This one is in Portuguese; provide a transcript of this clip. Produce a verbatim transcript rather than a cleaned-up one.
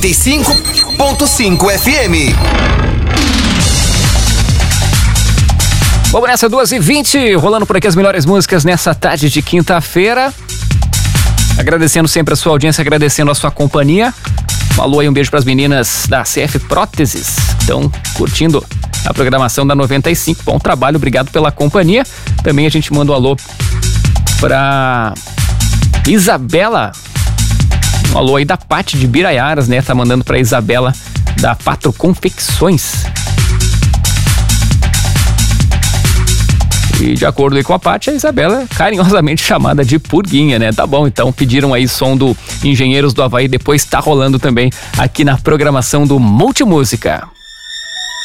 e cinco ponto cinco F M. Vamos nessa, duas e vinte, rolando por aqui as melhores músicas nessa tarde de quinta-feira. Agradecendo sempre a sua audiência, agradecendo a sua companhia. Um alô aí, um beijo para as meninas da C F Próteses, que estão curtindo a programação da noventa e cinco. Bom trabalho, obrigado pela companhia. Também a gente manda um alô para Isabela. Um alô aí da Pati de Biraiaras, né? Tá mandando para Isabela da Patro Confecções. E de acordo aí com a Paty, a Isabela é carinhosamente chamada de Purguinha, né? Tá bom, então pediram aí som do Engenheiros do Havaí, depois tá rolando também aqui na programação do Multimúsica.